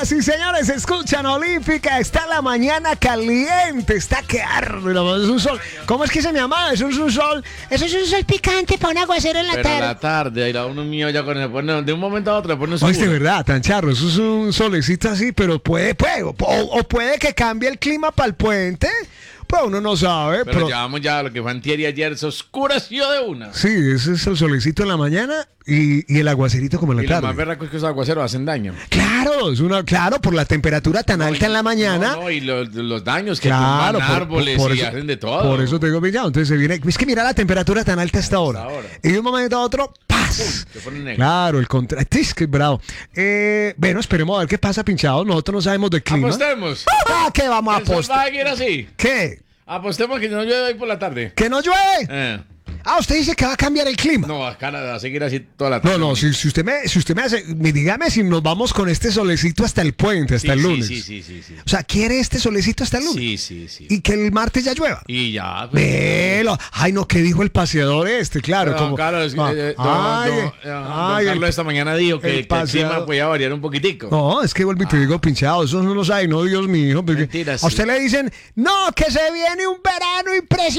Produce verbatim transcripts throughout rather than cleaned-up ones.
Señoras y señores, escuchan Olímpica. Está la mañana caliente, está que arde. Es un sol. ¿Cómo es que se me llama? Eso es un sol. Eso es un sol picante para un aguacero en la Pero tarde. en la tarde, ahí la uno mío ya con el pone, de un momento a otro le pone Oye, de seguro. verdad, tan charro. Eso es un solecito así, pero puede, puede. O, o puede que cambie el clima para el puente. Pues uno no sabe. Pero, Pero llevamos ya lo que fue antier y ayer, se oscureció de una. sí, ese es el solecito en la mañana y, y el aguacerito como en la Y lo tarde. más berraco es que esos aguaceros hacen daño. Claro, es una, claro, por la temperatura tan alta en la mañana. No, no, y los, los daños que Claro, tumban por, árboles por y eso, hacen de todo. por eso te digo, pillado. Entonces se viene. Es que mira la temperatura tan alta hasta ahora. ahora. Y de un momento a otro, ¡paz! Se pone negro. Claro, el contraste es que es bravo. Eh, bueno, esperemos a ver qué pasa, pinchado. Nosotros no sabemos de clima. Apostemos. Ah, ¿qué vamos a El sol va apostar? a seguir así. ¿Qué? Apostemos que no llueve hoy por la tarde. ¿Que no llueve? Eh. Ah, usted dice que va a cambiar el clima. No, acá va a seguir así toda la tarde. No, no, si, si usted me, si usted me hace, me dígame si nos vamos con este solecito hasta el puente, hasta Sí, el sí, lunes. Sí, sí, sí, sí. O sea, ¿quiere este solecito hasta el lunes? Sí, sí, sí. Y que el martes ya llueva. Y ya. Pues, Velo. Ay, no, ¿qué dijo el paseador este? Claro, Don como. Carlos, Ah, eh, eh, don- ay, don- eh, don ay, el- Carlos esta mañana dijo que, el que el paseador. clima podía variar un poquitico. No, es que vuelvo y te digo pinchado, eso no lo sabe, no, Dios mío. Porque Mentira, a usted sí. le dicen, no, que se viene un verano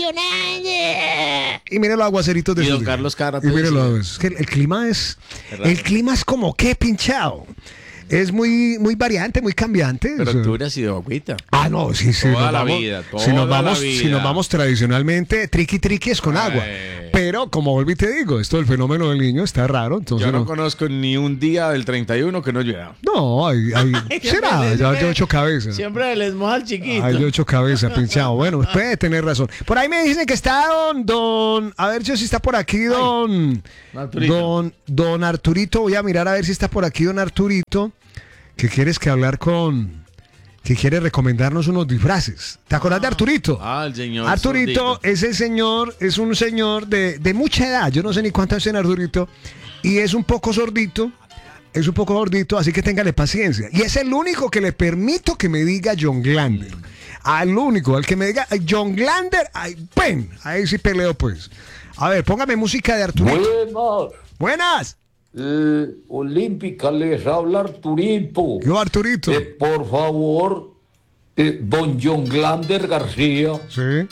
impresionante. Y mire los aguaceritos de Y sus don días. Carlos cada rato Y mire dice- los, es que el, el clima es. Es raro. El clima es como que pinchado. Es muy, muy variante, muy cambiante. Pero o sea. octubre ha sido agüita. Ah, no, sí, sí. Toda nos la vamos- vida, si toda nos la vamos, vida. Si nos vamos tradicionalmente, triqui triqui es con agua. Eh. Pero, como volví y te digo, esto del fenómeno del niño está raro. Entonces Yo no no, conozco ni un día del treinta y uno que no llueva. no, hay, hay- será, Siempre- ya hay ocho cabezas. Siempre les moja al chiquito. Hay de ocho cabezas, pinchado. Bueno, puede tener razón. Por ahí me dicen que está don, don, a ver si está por aquí don, Arturito. don, don Arturito. Voy a mirar a ver si está por aquí don Arturito. ¿Qué quieres que hablar con? Que quiere recomendarnos unos disfraces. ¿Te acordás de Arturito? Ah, el señor. Arturito Zurdito. es el señor, es un señor de, de mucha edad. Yo no sé ni cuántos tiene Arturito. Y es un poco sordito. Es un poco gordito, así que téngale paciencia. Y es el único que le permito que me diga John Glander. Al único, al que me diga "Ay, John Glander, ay, pen, ahí sí peleo pues. A ver, póngame música de Arturito. Buenas. Buenas. Eh, Olímpica, les habla Arturito. Yo, Arturito. Eh, por favor, eh, don John Glander García, Sí.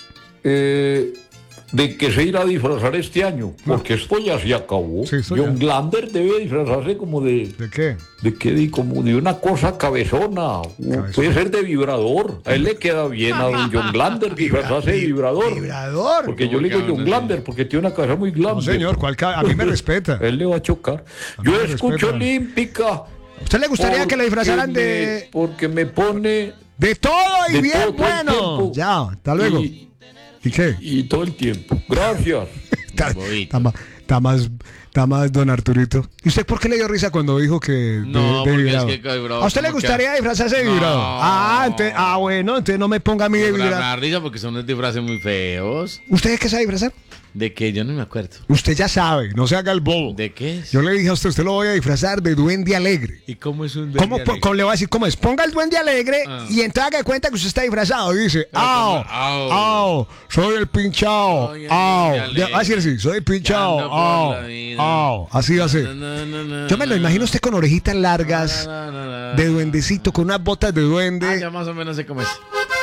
eh, ¿de qué se irá a disfrazar este año? Porque esto ya se acabó. Sí, esto John ya. Glander debe disfrazarse como de... ¿De qué? ¿De qué? De, como de una cosa cabezona. O puede ser de vibrador. A él le queda bien a don John Glander disfrazarse de vibrador. Vibrador. Porque yo le digo Porque John no, Glander porque tiene una cabeza muy No, Glander. señor, ¿cuál ca- a mí me respeta. Él le va a chocar. A mí Yo me escucho respeta. Olímpica. ¿A usted le gustaría que le disfrazaran porque de, me- porque me pone... de todo y de bien todo, todo el bueno? tiempo. Ya, hasta luego. Y, ¿Y qué? y todo el tiempo. Gracias. Está, Bobito. está más, está más, está más don Arturito. ¿Y usted por qué le dio risa cuando dijo que de, No, de porque vibrador? es que de vibrador ¿A usted le como que- gustaría disfrazarse de No. vibrador? Ah, entonces- ah, bueno, entonces no me ponga a mí de Me da vibrador. risa porque son unos disfraces muy feos. ¿Usted es que sabe disfrazar? ¿De qué? Yo no me acuerdo. Usted ya sabe, no se haga el bobo. ¿De qué es? Yo le dije a usted, usted lo voy a disfrazar de duende alegre. ¿Y cómo es un duende ¿Cómo, alegre? cómo le voy a decir cómo es? Ponga el duende alegre Ah. y entonces haga de cuenta que usted está disfrazado y dice, Pero ¡au! como, au. ¡au! Soy el pinchado. Soy el ¡au! duende alegre. Ya, así así, soy el pinchado. Que ando por ¡au! la vida. ¡au! Así va a ser. No, no, no, no, Yo me lo no, imagino no. usted con orejitas largas, No, no, no, no. de duendecito, con unas botas de Ah, duende. ya más o menos sé cómo es.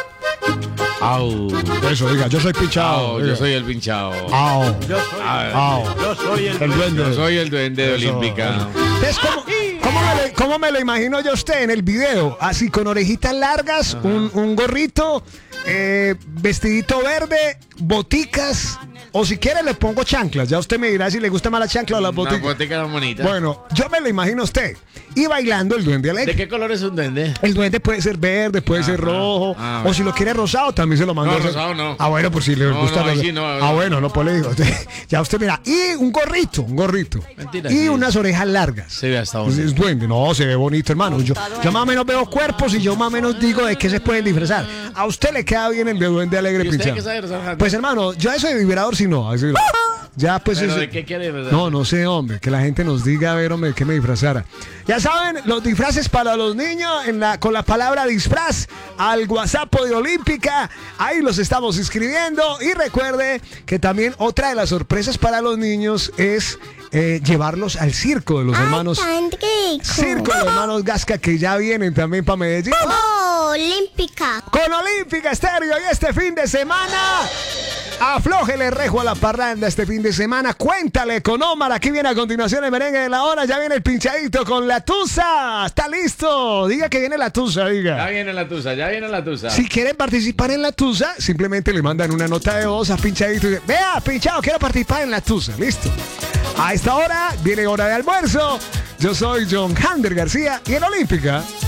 Au. Eso, diga, yo soy pinchado. Au, diga. yo soy el pinchado. ¡au! Yo soy, ¡au! yo soy el, El duende. Yo soy el duende de Eso. Olímpica. Entonces, ¿cómo, cómo me lo, cómo me lo imagino yo a usted en el video? Así con orejitas largas, un, un gorrito, eh, vestidito verde, boticas, o si quiere le pongo chanclas. Ya usted me dirá si le gusta más la chancla o las Una boticas. botica bonita. Bueno, yo me lo imagino a usted. Y bailando el duende ¿De alegre. qué color es un duende? El duende puede ser verde, puede ser Ajá. rojo, Ah, o bueno. si lo quiere rosado, también se lo mando. No, a hacer. rosado no. Ah, bueno, pues si le No, gusta. no, ahí rosado. sí, no, ah, no. bueno, no, pues le digo. Ya usted mira. Y un gorrito, un gorrito. Mentira, y sí. unas orejas largas. Se ve hasta Pues dónde. es duende, no, se ve bonito, hermano. Yo, yo más o menos veo cuerpos y yo más o menos digo de qué se pueden disfrazar. A usted le queda bien el de duende alegre ¿Y usted pinchado. qué sabe, Rosalía? Pues hermano, yo a eso de vibrador sí no. Así no. Ya pues ¿Pero eso- de qué quiere disfrazar? No, no sé, hombre, que la gente nos diga a ver, hombre, que me disfrazara. Ya saben, los disfraces para los niños en la, con la palabra disfraz al WhatsApp de Olímpica. Ahí los estamos inscribiendo. Y recuerde que también otra de las sorpresas para los niños es eh, llevarlos al circo de los hermanos. Tan rico. Circo de los hermanos Gasca, que ya vienen también para Medellín. Olímpica. Con Olímpica Estéreo y este fin de semana. Aflójele rejo a la parranda este fin de semana. Cuéntale con Omar. Aquí viene a continuación el merengue de la hora. Ya viene el pinchadito con la tusa. ¿Está listo? Diga que viene la tusa, Ya diga. viene la tusa, ya viene la tusa. Si quieren participar en la tusa, simplemente le mandan una nota de voz a pinchadito y dicen, vea, pinchado, quiero participar en la tusa. Listo. A esta hora viene hora de almuerzo. Yo soy John Hander García y en Olímpica